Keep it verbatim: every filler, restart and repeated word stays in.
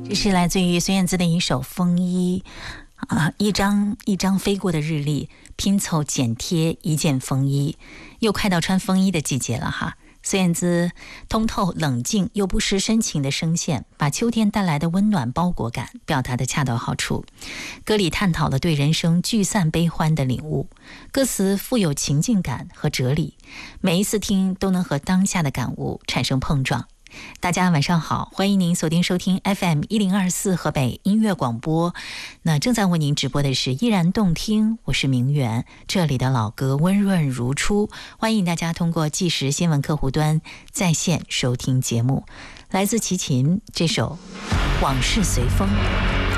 这是来自于孙燕姿的一首《风衣》啊，一张一张飞过的日历，拼凑剪贴一件风衣。又快到穿风衣的季节了哈。孙燕姿通透冷静又不失深情的声线，把秋天带来的温暖包裹感表达得恰到好处。歌里探讨了对人生聚散悲欢的领悟，歌词富有情境感和哲理，每一次听都能和当下的感悟产生碰撞。大家晚上好，欢迎您锁定收听 F M 一零二四河北音乐广播。那正在为您直播的是依然动听，我是明媛，这里的老歌温润如初，欢迎大家通过即时新闻客户端在线收听节目。来自齐秦这首《往事随风》。